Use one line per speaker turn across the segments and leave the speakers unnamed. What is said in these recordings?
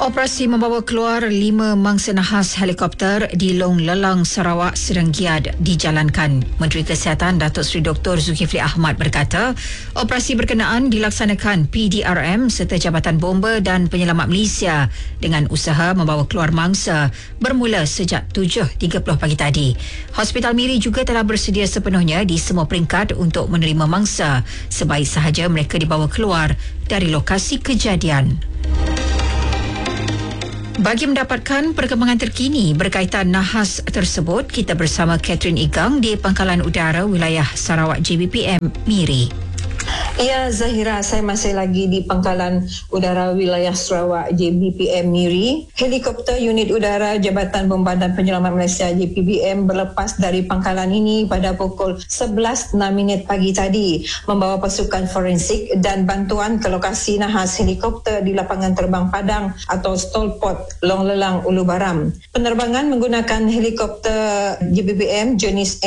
Operasi membawa keluar 5 mangsa nahas helikopter di Long Lelang, Sarawak sedang giat dijalankan. Menteri Kesihatan Datuk Seri Dr. Zulkifli Ahmad berkata, operasi berkenaan dilaksanakan PDRM serta Jabatan Bomba dan Penyelamat Malaysia dengan usaha membawa keluar mangsa bermula sejak 7.30 pagi tadi. Hospital Miri juga telah bersedia sepenuhnya di semua peringkat untuk menerima mangsa sebaik sahaja mereka dibawa keluar dari lokasi kejadian. Bagi mendapatkan perkembangan terkini berkaitan nahas tersebut, kita bersama Catherine Igang di Pangkalan Udara Wilayah Sarawak JBPM Miri.
Ya, Zahira, saya masih lagi di Pangkalan Udara Wilayah Sarawak JBPM Miri. Helikopter Unit Udara Jabatan Bomba dan Penyelamat Malaysia JPBM berlepas dari pangkalan ini pada pukul 11.06 pagi tadi, membawa pasukan forensik dan bantuan ke lokasi nahas helikopter di lapangan terbang Padang atau Stolport Long Lelang Ulu Baram. Penerbangan menggunakan helikopter JPBM jenis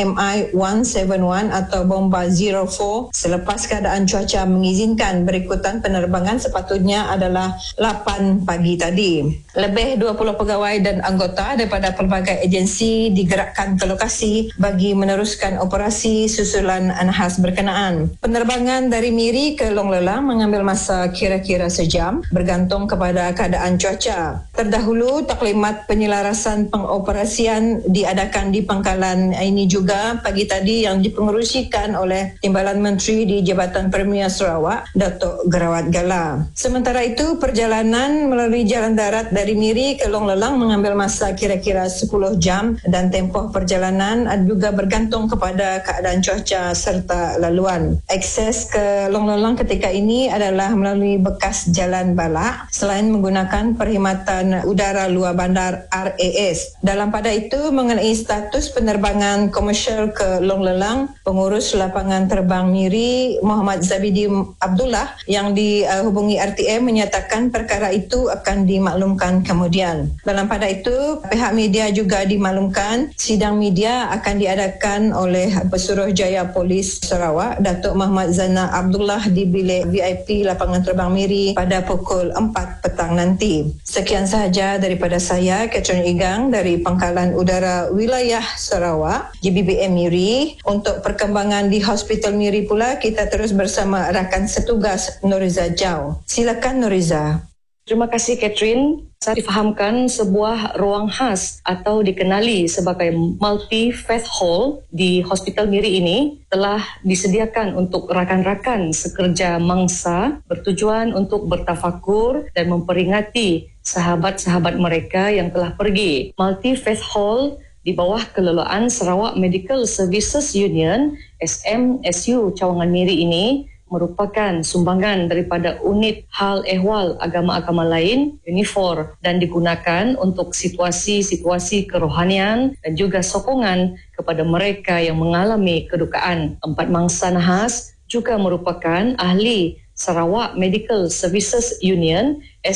MI-171 atau Bomba 04 selepas keadaan cuaca mengizinkan. Berikutan penerbangan sepatutnya adalah 8 pagi tadi. Lebih 20 pegawai dan anggota daripada pelbagai agensi digerakkan ke lokasi bagi meneruskan operasi susulan nahas berkenaan. Penerbangan dari Miri ke Long Lelang mengambil masa kira-kira sejam bergantung kepada keadaan cuaca. Terdahulu, taklimat penyelarasan pengoperasian diadakan di pangkalan ini juga pagi tadi yang dipengerusikan oleh Timbalan Menteri di Jabatan Premier Sarawak, Datuk Gerawat Gala. Sementara itu, perjalanan melalui jalan darat dari Miri ke Long Lelang mengambil masa kira-kira 10 jam dan tempoh perjalanan juga bergantung kepada keadaan cuaca serta laluan. Akses ke Long Lelang ketika ini adalah melalui bekas jalan balak selain menggunakan perkhidmatan udara luar bandar RAS. Dalam pada itu, mengenai status penerbangan komersial ke Long Lelang, pengurus lapangan terbang Miri Muhammad Zabidi Abdullah yang dihubungi RTM menyatakan perkara itu akan dimaklumkan kemudian. Dalam pada itu, pihak media juga dimaklumkan sidang media akan diadakan oleh Pesuruhjaya Polis Sarawak Datuk Muhammad Zana Abdullah di bilik VIP lapangan terbang Miri pada pukul 4 petang nanti. Sekian sahaja daripada saya, Catherine Igang dari Pangkalan Udara Wilayah Sarawak JBPM Miri. Untuk perkembangan di Hospital Miri pula, kita terus bersama rakan setugas Noriza Jau. Silakan Noriza.
Terima kasih Catherine. Saya difahamkan sebuah ruang khas atau dikenali sebagai multi-faith hall di Hospital Miri ini telah disediakan untuk rakan-rakan sekerja mangsa bertujuan untuk bertafakur dan memperingati sahabat-sahabat mereka yang telah pergi. Multi-faith hall di bawah kelolaan Sarawak Medical Services Union SMSU Cawangan Miri ini merupakan sumbangan daripada unit hal ehwal agama-agama lain UNIFOR dan digunakan untuk situasi-situasi kerohanian dan juga sokongan kepada mereka yang mengalami kedukaan. 4 mangsa nahas juga merupakan ahli Sarawak Medical Services Union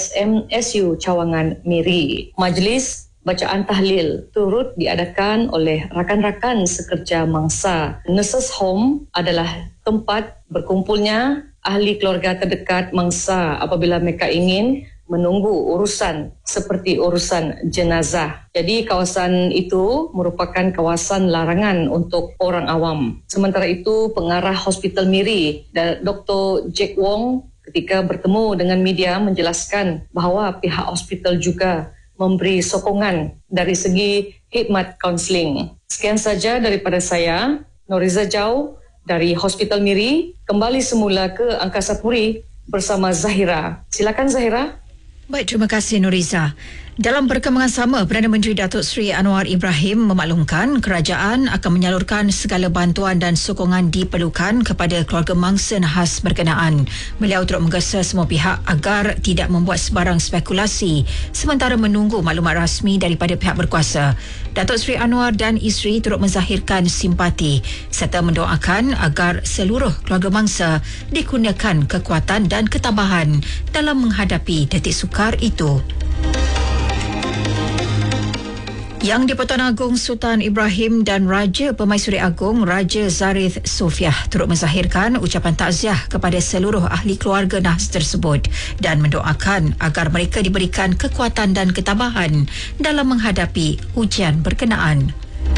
SMSU Cawangan Miri. Majlis bacaan tahlil turut diadakan oleh rakan-rakan sekerja mangsa. Nurses Home adalah tempat berkumpulnya ahli keluarga terdekat mangsa apabila mereka ingin menunggu urusan seperti urusan jenazah. Jadi kawasan itu merupakan kawasan larangan untuk orang awam. Sementara itu, pengarah Hospital Miri, Dr. Jack Wong, ketika bertemu dengan media menjelaskan bahawa pihak hospital juga memberi sokongan dari segi khidmat kaunseling. Sekian saja daripada saya, Noriza Jau dari Hospital Miri. Kembali semula ke Angkasa Puri bersama Zahira. Silakan Zahira.
Baik, terima kasih Noriza. Dalam perkembangan sama, Perdana Menteri Datuk Seri Anwar Ibrahim memaklumkan kerajaan akan menyalurkan segala bantuan dan sokongan diperlukan kepada keluarga mangsa nahas berkenaan. Beliau turut menggesa semua pihak agar tidak membuat sebarang spekulasi sementara menunggu maklumat rasmi daripada pihak berkuasa. Datuk Seri Anwar dan isteri turut menzahirkan simpati serta mendoakan agar seluruh keluarga mangsa dikurniakan kekuatan dan ketabahan dalam menghadapi detik sukar itu. Yang di-Pertuan Agong Sultan Ibrahim dan Raja Pemaisuri Agong Raja Zarith Sofiah turut menzahirkan ucapan takziah kepada seluruh ahli keluarga nahas tersebut dan mendoakan agar mereka diberikan kekuatan dan ketabahan dalam menghadapi ujian berkenaan.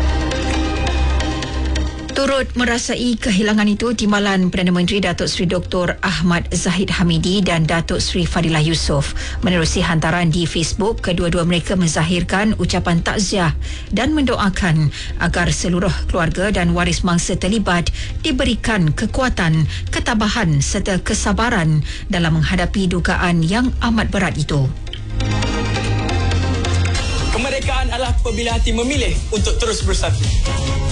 Turut merasai kehilangan itu, Timbalan Perdana Menteri Datuk Seri Dr. Ahmad Zahid Hamidi dan Datuk Seri Fadilah Yusof. Menerusi hantaran di Facebook, kedua-dua mereka menzahirkan ucapan takziah dan mendoakan agar seluruh keluarga dan waris mangsa terlibat diberikan kekuatan, ketabahan serta kesabaran dalam menghadapi dugaan yang amat berat itu.
Kemerdekaan adalah apabila hati memilih untuk terus bersatu.